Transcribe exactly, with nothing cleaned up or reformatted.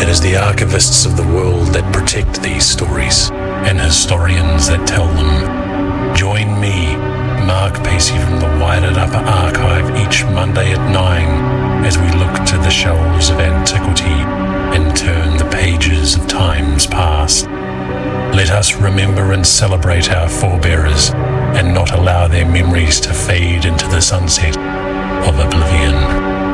It is the archivists of the world that protect these stories, and historians that tell them. Join me, Mark Pacey from the Wired Upper Archive, each Monday at nine as we look to the shelves of antiquity and turn the pages of times past. Let us remember and celebrate our forebearers and not allow their memories to fade into the sunset of oblivion.